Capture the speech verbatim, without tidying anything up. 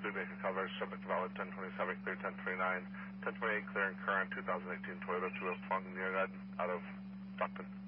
Studebaker coverage, subject to valid ten twenty-seven, clear ten twenty-nine, ten twenty-eight, clear and current, two thousand eighteen Toyota two Fong Near out of Stockton.